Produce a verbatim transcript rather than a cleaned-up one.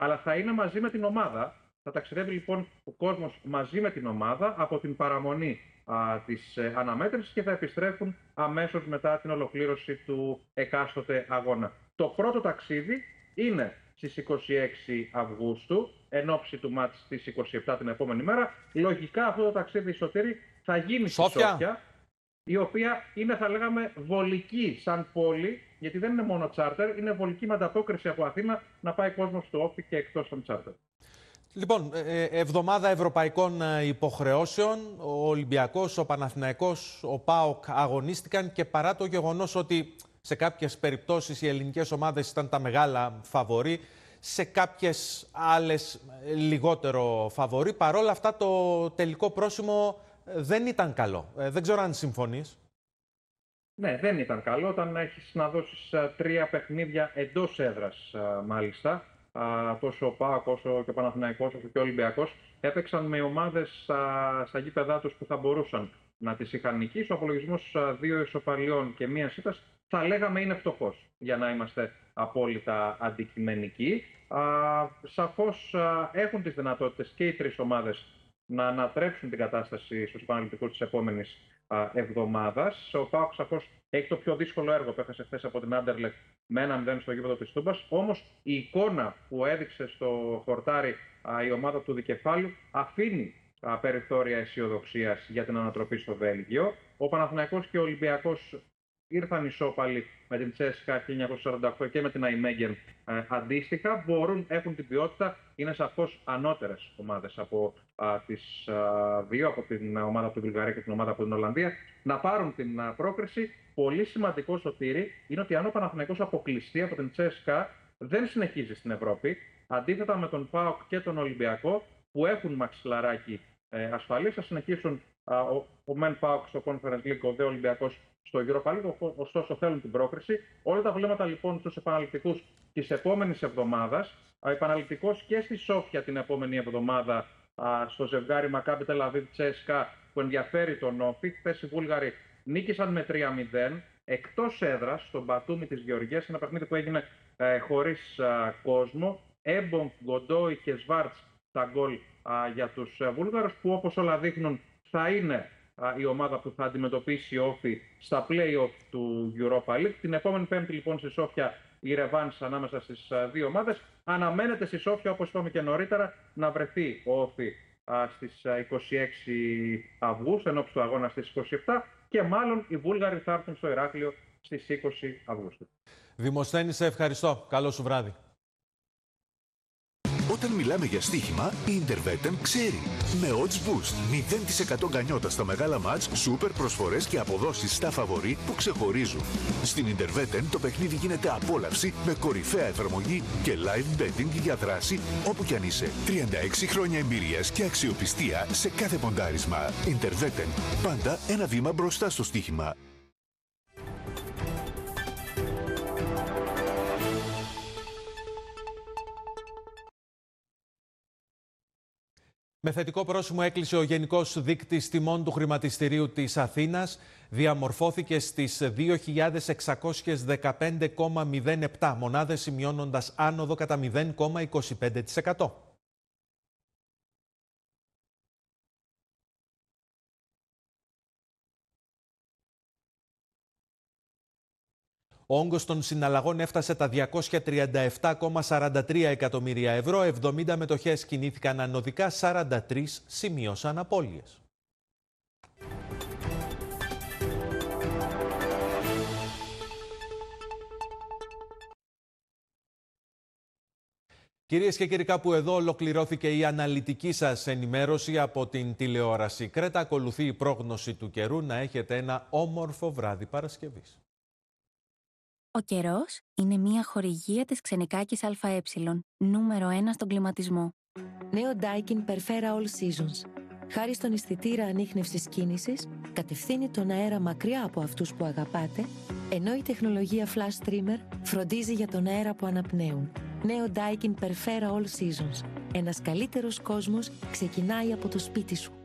αλλά θα είναι μαζί με την ομάδα. Θα ταξιδεύει λοιπόν ο κόσμος μαζί με την ομάδα από την παραμονή α, της ε, αναμέτρησης και θα επιστρέφουν αμέσως μετά την ολοκλήρωση του εκάστοτε αγώνα. Το πρώτο ταξίδι είναι στις είκοσι έξι Αυγούστου, εν ώψη του μάτς στις είκοσι επτά την επόμενη μέρα. Λογικά αυτό το ταξίδι, Σωτήρη, θα γίνει στη Σόφια, η οποία είναι, θα λέγαμε, βολική σαν πόλη, γιατί δεν είναι μόνο τσάρτερ, είναι βολική με ανταπόκριση από Αθήνα να πάει κόσμος στο όφι και εκτός των τσάρτερ. Λοιπόν, εβδομάδα ευρωπαϊκών υποχρεώσεων, ο Ολυμπιακός, ο Παναθηναϊκός, ο ΠΑΟΚ αγωνίστηκαν και παρά το γεγονός ότι σε κάποιες περιπτώσεις οι ελληνικές ομάδες ήταν τα μεγάλα φαβορί, σε κάποιες άλλες λιγότερο φαβορί, παρόλα αυτά το τελικό πρόσημο δεν ήταν καλό. Δεν ξέρω αν συμφωνείς. Ναι, δεν ήταν καλό όταν έχεις να δώσεις τρία παιχνίδια εντός έδρας μάλιστα. Τόσο ο ΠΑΟΚ όσο και ο Παναθηναϊκός όσο και ο Ολυμπιακός έπαιξαν με ομάδες στα γήπεδά τους που θα μπορούσαν να τις είχαν νικήσει. Ο απολογισμός δύο ισοπαλιών και μία ήττας θα λέγαμε είναι φτωχός, για να είμαστε απόλυτα αντικειμενικοί. Α, σαφώς α, έχουν τις δυνατότητες και οι τρεις ομάδες να ανατρέψουν την κατάσταση στους επαναληπτικούς της επόμενης α, εβδομάδας. Ο ΠΑΟΚ σαφώς έχει το πιο δύσκολο έργο που έχασε χθες από την Άντερλεχτ με ένα μηδέν στο γήπεδο της Τούμπας. Όμως η εικόνα που έδειξε στο χορτάρι α, η ομάδα του Δικεφάλου αφήνει α, περιθώρια αισιοδοξίας για την ανατροπή στο Βέλγιο. Ο Παναθηναϊκός και ο Ολυμπιακός ήρθαν ισόπαλοι με την Τσέσκα χίλια εννιακόσια σαράντα οκτώ και με την Αϊμέγεν ε, αντίστοιχα. Μπορούν, έχουν την ποιότητα, είναι σαφώς ανώτερες ομάδες από α, τις α, δύο, από την ομάδα από την Βουλγαρία και την ομάδα από την Ολλανδία, να πάρουν την α, πρόκριση. Πολύ σημαντικό, Σωτήρη, είναι ότι αν ο Παναθηναϊκός αποκλειστεί από την Τσέσκα, δεν συνεχίζει στην Ευρώπη. Αντίθετα με τον ΠΑΟΚ και τον Ολυμπιακό, που έχουν μαξιλαράκι ε, ασφαλής, θα συνεχίσουν α, ο, ο Μεν ΠΑΟΚ στο Conference League, ο Δε Ολυμπιακός στο Europa League, ωστόσο θέλουν την πρόκριση. Όλα τα βλέμματα λοιπόν στους επαναληπτικούς της επόμενης εβδομάδας. Επαναληπτικός και στη Σόφια την επόμενη εβδομάδα α, στο ζευγάρι Μακάμπι Τελαβίβ Τσέσκα που ενδιαφέρει τον όφι. Χθες οι Βούλγαροι νίκησαν με τρία μηδέν εκτός έδρας στον Μπατούμι της Γεωργίας, ένα παιχνίδι που έγινε ε, χωρίς α, κόσμο. Έμπονγκ, Γκοντόι και Σβάρτς τα γκολ α, για τους ε, Βούλγαρους, που όπως όλα δείχνουν θα είναι η ομάδα που θα αντιμετωπίσει η όφι στα play-off του Europa League. Την επόμενη Πέμπτη λοιπόν στη Σόφια η ρεβάνς ανάμεσα στις δύο ομάδες. Αναμένεται στη Σόφια, όπως είπαμε και νωρίτερα, να βρεθεί ο όφι στις είκοσι έξι Αυγούστου, ενώπιση του αγώνα στις είκοσι επτά, και μάλλον οι Βούλγαροι θα έρθουν στο Ηράκλειο στις είκοσι Αυγούστου. Δημοσθένη, σε ευχαριστώ. Καλό σου βράδυ. Όταν μιλάμε για στοίχημα, η Intervetem ξέρει. Με odds boost, μηδέν τοις εκατό γκανιότα στα μεγάλα μάτς, σούπερ προσφορές και αποδόσεις στα φαβορί που ξεχωρίζουν. Στην Intervetem το παιχνίδι γίνεται απόλαυση με κορυφαία εφαρμογή και live betting για δράση όπου κι αν είσαι. τριάντα έξι χρόνια εμπειρίας και αξιοπιστία σε κάθε ποντάρισμα. Intervetem. Πάντα ένα βήμα μπροστά στο στοίχημα. Με θετικό πρόσημο έκλεισε ο Γενικός Δείκτης Τιμών του Χρηματιστηρίου της Αθήνας. Διαμορφώθηκε στις δύο χιλιάδες εξακόσιες δεκαπέντε κόμμα μηδέν επτά μονάδες, σημειώνοντας άνοδο κατά μηδέν κόμμα είκοσι πέντε τοις εκατό. Ο όγκος των συναλλαγών έφτασε τα διακόσια τριάντα επτά κόμμα σαράντα τρία εκατομμύρια ευρώ, εβδομήντα μετοχές κινήθηκαν ανωδικά, σαράντα τρεις σημείωσαν απώλειες. Κυρίες και κύριοι, κάπου εδώ ολοκληρώθηκε η αναλυτική σας ενημέρωση από την τηλεόραση Κρέτα. Ακολουθεί η πρόγνωση του καιρού. Να έχετε ένα όμορφο βράδυ Παρασκευής. Ο καιρός είναι μια χορηγία της Ξενικάκης ΑΕ, νούμερο ένα στον κλιματισμό. Νέο Daikin Perfera All Seasons. Χάρη στον αισθητήρα ανίχνευσης κίνησης, κατευθύνει τον αέρα μακριά από αυτούς που αγαπάτε, ενώ η τεχνολογία Flash Trimmer φροντίζει για τον αέρα που αναπνέουν. Νέο Daikin Perfera All Seasons. Ένας καλύτερος κόσμος ξεκινάει από το σπίτι σου.